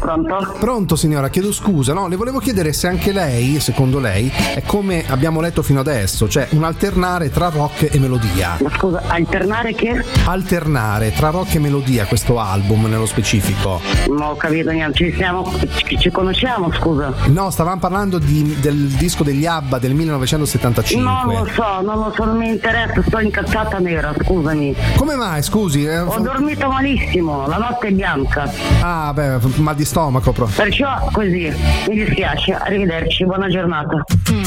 Pronto? Pronto signora, chiedo scusa, no, le volevo chiedere se anche lei, secondo lei, è come abbiamo letto fino adesso, cioè un alternare tra rock e melodia. Ma scusa, alternare che? Alternare tra rock e melodia questo album nello specifico. Non ho capito niente, ci conosciamo, scusa? No, stavamo parlando del disco degli ABBA del 1975. Non lo so, non mi interessa, sto incazzata nera, scusami. Come mai, scusi? Ho dormito malissimo, la notte è bianca. Ah, beh, mal di stomaco proprio. Perciò così, mi dispiace, arrivederci, buona giornata.